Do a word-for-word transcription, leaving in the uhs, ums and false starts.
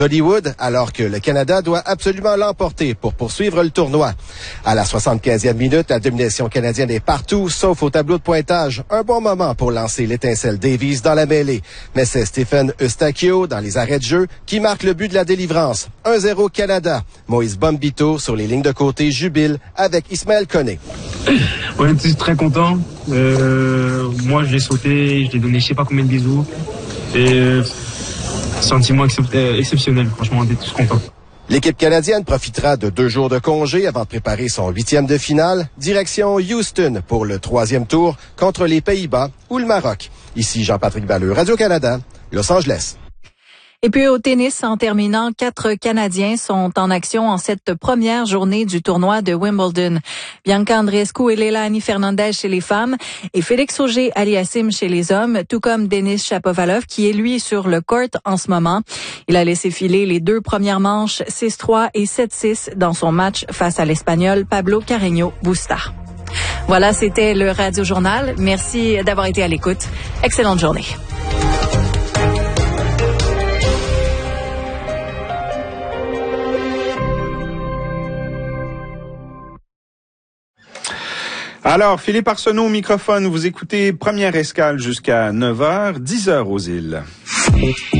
Hollywood, alors que le Canada doit absolument l'emporter pour poursuivre le tournoi. À la soixante-quinzième minute, la domination canadienne est partout, sauf au tableau de pointage. Un bon moment pour lancer l'étincelle Davies dans la mêlée. Mais c'est Stephen Eustachio, dans les arrêts de jeu, qui marque le but de la délivrance. un zéro Canada. Moïse Bombito, sur les lignes de côté, jubile avec Ismaël Koné. On est très content. Euh, moi, je l'ai sauté, je l'ai donné je sais pas combien de bisous. Et... Euh, Sentiment excep- euh, exceptionnel, franchement, on est tous contents. L'équipe canadienne profitera de deux jours de congé avant de préparer son huitième de finale. Direction Houston pour le troisième tour contre les Pays-Bas ou le Maroc. Ici Jean-Patrick Balleux, Radio-Canada, Los Angeles. Et puis au tennis, en terminant, quatre Canadiens sont en action en cette première journée du tournoi de Wimbledon. Bianca Andreescu et Leilani Fernandez chez les femmes et Félix Auger-Aliassime chez les hommes, tout comme Denis Shapovalov qui est lui sur le court en ce moment. Il a laissé filer les deux premières manches six trois et sept six dans son match face à l'Espagnol Pablo Carreño Busta. Voilà, c'était le Radio Journal. Merci d'avoir été à l'écoute. Excellente journée. Alors, Philippe Arsenault au microphone, vous écoutez Première Escale jusqu'à neuf heures, dix heures aux îles.